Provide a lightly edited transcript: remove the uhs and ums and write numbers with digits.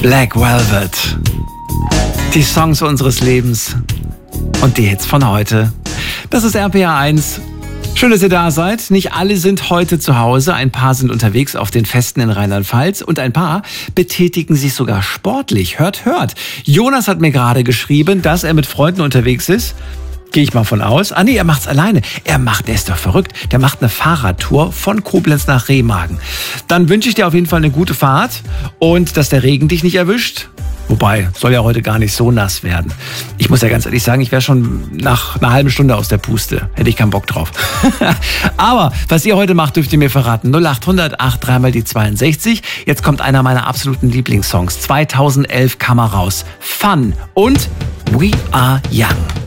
Black Velvet. Die Songs unseres Lebens und die Hits von heute. Das ist RPA 1. Schön, dass ihr da seid. Nicht alle sind heute zu Hause. Ein paar sind unterwegs auf den Festen in Rheinland-Pfalz und ein paar betätigen sich sogar sportlich. Hört. Jonas hat mir gerade geschrieben, dass er mit Freunden unterwegs ist. Gehe ich mal von aus. Er macht's alleine. Der ist doch verrückt. Der macht eine Fahrradtour von Koblenz nach Remagen. Dann wünsche ich dir auf jeden Fall eine gute Fahrt und dass der Regen dich nicht erwischt. Wobei, soll ja heute gar nicht so nass werden. Ich muss ja ganz ehrlich sagen, ich wäre schon nach einer halben Stunde aus der Puste. Hätte ich keinen Bock drauf. Aber was ihr heute macht, dürft ihr mir verraten. 0800 83 mal die 62. Jetzt kommt einer meiner absoluten Lieblingssongs. 2011 kam er raus. Fun und We Are Young.